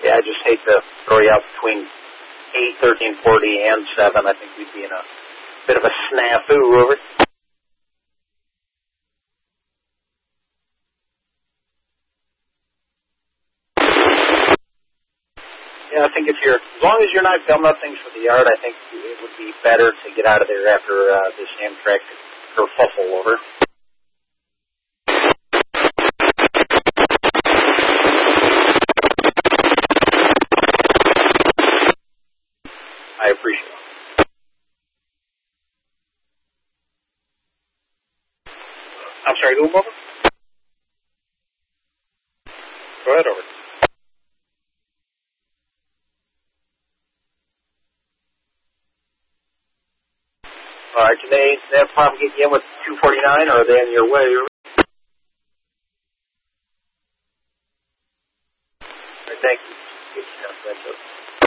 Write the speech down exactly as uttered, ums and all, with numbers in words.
Yeah, I just hate to throw you out between eight, thirteen forty, and seven. I think we'd be in a bit of a snafu over. Yeah, I think if you're, as long as you're not gumming up things for the yard, I think it would be better to get out of there after uh, this Amtrak kerfuffle over. I appreciate it. I'm sorry, go over? Go ahead, over. All right, do they, do they have a problem getting you in with two forty-nine, or are they in your way? All right, thank you. That's it.